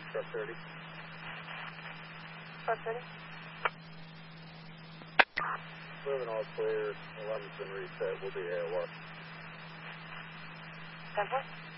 Truck 30. Truck 30. Moving all clear. 11's been reset. We'll be AOR. 10-4.